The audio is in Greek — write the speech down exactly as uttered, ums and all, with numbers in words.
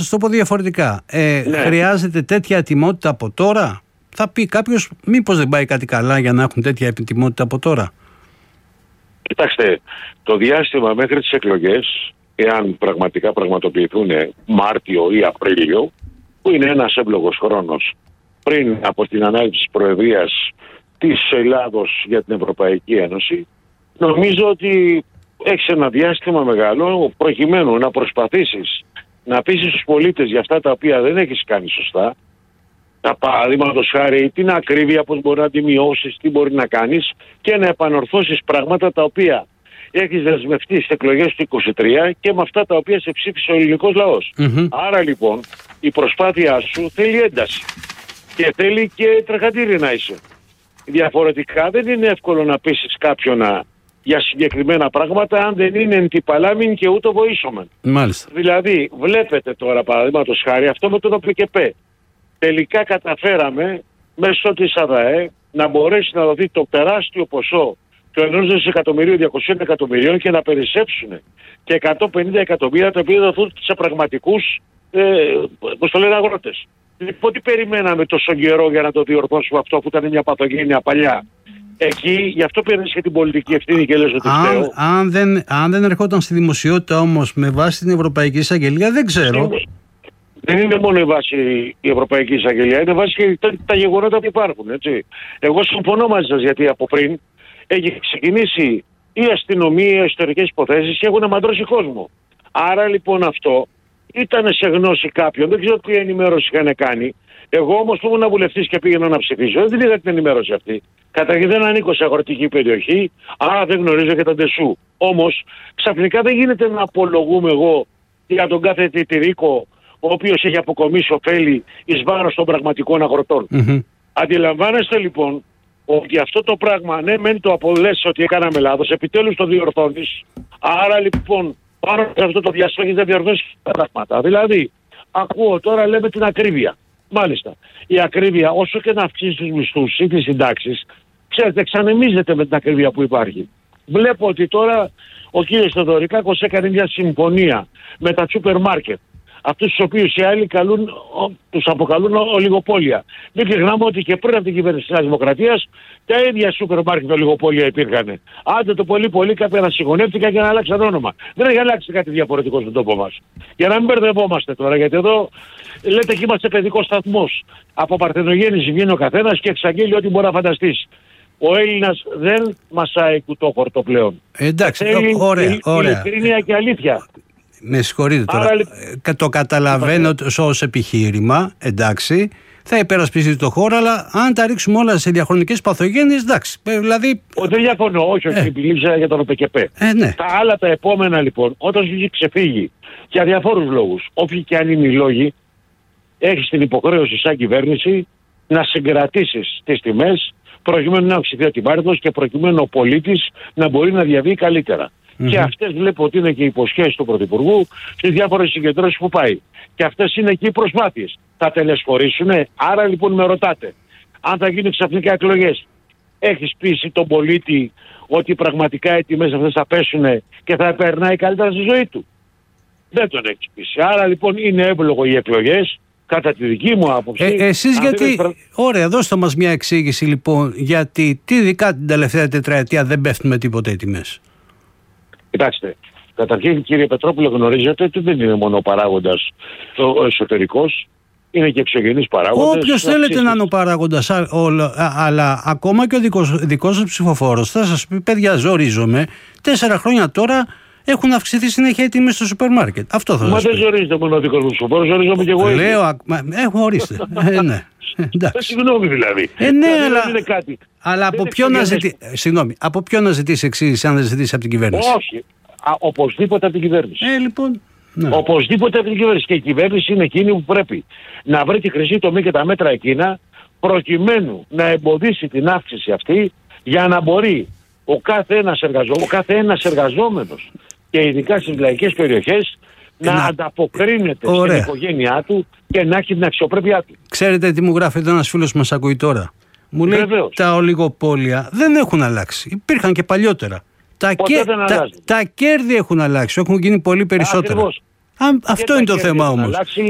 σας το πω διαφορετικά. Ε, ναι. Χρειάζεται τέτοια ετοιμότητα από τώρα? Θα πει κάποιος, μήπως δεν πάει κάτι καλά για να έχουν τέτοια ετοιμότητα από τώρα? Κοιτάξτε, το διάστημα μέχρι τις εκλογές, εάν πραγματικά πραγματοποιηθούν Μάρτιο ή Απρίλιο, που είναι ένας εύλογος χρόνος πριν από την ανάληψη της Προεδρίας της Ελλάδος για την Ευρωπαϊκή Ένωση, νομίζω ότι έχεις ένα διάστημα μεγάλο προκειμένου να προσπαθήσεις να πείσεις στους πολίτες για αυτά τα οποία δεν έχεις κάνει σωστά. Τα παραδείγματος χάρη, την ακρίβεια, πώς μπορεί να τη μειώσεις, τι μπορεί να κάνεις και να επανορθώσεις πράγματα τα οποία έχεις δεσμευτεί στις εκλογές του είκοσι τρία και με αυτά τα οποία σε ψήφισε ο ελληνικός λαός. Mm-hmm. Άρα λοιπόν η προσπάθειά σου θέλει ένταση και θέλει και τρεχατήρι να είσαι. Διαφορετικά δεν είναι εύκολο να πείσεις κάποιον για συγκεκριμένα πράγματα αν δεν είναι εν τη παλάμην και ούτω βοήσομεν. Μάλιστα. Δηλαδή βλέπετε τώρα παραδείγματος χάρη αυτό με τον ΟΠΕΚΕΠΕ. Τελικά καταφέραμε μέσω της ΑΔΑΕ να μπορέσει να δοθεί το τεράστιο ποσό του ενός δισεκατομμυρίου διακοσίων εκατομμυρίων και να περισσέψουν και εκατόν πενήντα εκατομμύρια τα οποία δοθούν σε πραγματικούς ε, πώς το λένε, αγρότες. Λοιπόν, τι περιμέναμε τόσο καιρό για να το διορθώσουμε αυτό που ήταν μια παθογένεια παλιά? Εκεί, γι' αυτό παίρνεις και την πολιτική ευθύνη και λες ότι φταίω. Αν δεν, αν δεν ερχόταν στη δημοσιότητα όμως με βάση την Ευρωπαϊκή Εισαγγελία, δεν ξέρω. Δεν είναι μόνο η βάση η Ευρωπαϊκή Εισαγγελία, είναι βάση και τα, τα γεγονότα που υπάρχουν. Έτσι. Εγώ συμφωνώ μαζί σας, γιατί από πριν έχει ξεκινήσει η αστυνομία, οι ιστορικές υποθέσεις και έχουν μαντρώσει κόσμο. Άρα λοιπόν αυτό ήταν σε γνώση κάποιων, δεν ξέρω τι ενημέρωση είχαν κάνει. Εγώ όμως που ήμουν βουλευτής και πήγαινα να ψηφίσω, δεν την είδα την ενημέρωση αυτή. Καταρχήν δεν ανήκω σε αγροτική περιοχή, άρα δεν γνωρίζω και τα ντεσού. Όμως ξαφνικά δεν γίνεται να απολογούμε εγώ για τον κάθε τιτηρίκο ο οποίος έχει αποκομίσει ωφέλη εις βάρος των πραγματικών αγροτών. Mm-hmm. Αντιλαμβάνεστε λοιπόν ότι αυτό το πράγμα, ναι μεν το απολέσει ότι έκαναμε λάθος, επιτέλους το διορθώνεις. Άρα λοιπόν πάνω σε αυτό το διάστημα έχεις να διορθώσεις τα πράγματα. Δηλαδή, ακούω τώρα λέμε την ακρίβεια. Μάλιστα, η ακρίβεια όσο και να αυξήσει τους μισθούς ή τις συντάξεις, ξέρετε, ξανεμίζεται με την ακρίβεια που υπάρχει. Βλέπω ότι τώρα ο κύριος Θεοδωρικάκος έκανε μια συμφωνία με τα σούπερ μάρκετ. Αυτούς τους οποίους οι άλλοι καλούν, τους αποκαλούν ολιγοπόλια. Μην ξεχνάμε ότι και πριν από την κυβέρνηση της Δημοκρατίας τα ίδια σούπερ μάρκετ ολιγοπόλια υπήρχαν. Άντε το πολύ πολύ κάποια να συγχωνεύτηκαν και να αλλάξαν όνομα. Δεν έχει αλλάξει κάτι διαφορετικό στον τόπο μας. Για να μην μπερδευόμαστε τώρα, γιατί εδώ λέτε και είμαστε παιδικός σταθμός. Από παρθενογέννηση βγαίνει ο καθένας και εξαγγέλει ό,τι μπορεί να φανταστείς. Ο Έλληνας δεν μασάει κουτόχορτο πλέον. Εντάξει, θέλει ωραία, ωραία. Ειλικρίνεια και αλήθεια. Με συγχωρείτε τώρα. Άρα, το καταλαβαίνω ως επιχείρημα, εντάξει, θα υπερασπιστεί το χώρο, αλλά αν τα ρίξουμε όλα σε διαχρονικές παθογένειες, εντάξει. Δηλαδή... Ο, δεν διαφωνώ, όχι, όχι, ε. μιλήσα για τον ΟΠΕΚΕΠΕ. Ε, ναι. Τα άλλα τα επόμενα λοιπόν, όταν σου έχει ξεφύγει για διαφόρους λόγους, όποιοι και αν είναι οι λόγοι, έχεις την υποχρέωση σαν κυβέρνηση να συγκρατήσεις τις τιμές προκειμένου να αυξηθεί ο τιμάριδος και προκειμένου ο πολίτης να μπορεί να διαβεί καλύτερα. Mm-hmm. Και αυτές βλέπω ότι είναι και οι υποσχέσεις του Πρωθυπουργού στις διάφορες συγκεντρώσεις που πάει. Και αυτές είναι και οι προσπάθειες. Θα τελεσφορήσουνε. Άρα λοιπόν με ρωτάτε, αν θα γίνουν ξαφνικά εκλογές, έχεις πείσει τον πολίτη ότι πραγματικά οι τιμές αυτές θα πέσουν και θα περνάει καλύτερα στη ζωή του? Δεν τον έχεις πείσει. Άρα λοιπόν είναι εύλογο οι εκλογές. Κατά τη δική μου άποψη. Ε, εσείς γιατί. Πρα... Ωραία, δώστε μας μια εξήγηση λοιπόν, γιατί τι ειδικά την τελευταία τετραετία δεν πέφτουν με τίποτα οι τιμές. Κοιτάξτε, καταρχήν κύριε Πετρόπουλο, γνωρίζετε ότι δεν είναι μόνο ο παράγοντας ο εσωτερικός, είναι και εξωγενείς παράγοντες. Όποιος θέλετε να είναι ο παράγοντας, α, όλο, α, αλλά ακόμα και ο δικός, δικός σας ψηφοφόρος θα σας πει, παιδιά, ζορίζομαι, τέσσερα χρόνια τώρα έχουν αυξηθεί συνέχεια οι τιμές στο σούπερ μάρκετ. Αυτό θα σας πει. Μα δεν ζορίζεται μόνο ο δικός μου ψηφοφόρος, ζορίζομαι και εγώ. Λέω, α, μα, έχω ορίστε. ε, ναι. Συγγνώμη δηλαδή. Ε, ναι, δηλαδή αλλά, είναι κάτι. αλλά από, ποιο να ζητή, συγγνώμη, από ποιο να ζητήσει εξήγηση αν δεν ζητήσει από την κυβέρνηση? Όχι. Α, οπωσδήποτε από την κυβέρνηση. Ε, λοιπόν. Ναι. Οπωσδήποτε από την κυβέρνηση. Και η κυβέρνηση είναι εκείνη που πρέπει να βρει τη χρυσή τομή και τα μέτρα εκείνα προκειμένου να εμποδίσει την αύξηση αυτή για να μπορεί ο κάθε ένας, εργαζό, ο κάθε ένας εργαζόμενος και ειδικά στις λαϊκές περιοχές να, να ανταποκρίνεται Ωραία. στην οικογένειά του και να έχει την αξιοπρέπειά του. Ξέρετε τι μου γράφει εδώ ένας φίλος που μας ακούει τώρα? Μου λέει Βεβαίως. τα ολιγοπόλια δεν έχουν αλλάξει. Υπήρχαν και παλιότερα. Τα, κε... τα... τα κέρδη έχουν αλλάξει, έχουν γίνει πολύ περισσότερα. Α, αυτό είναι το θέμα όμως.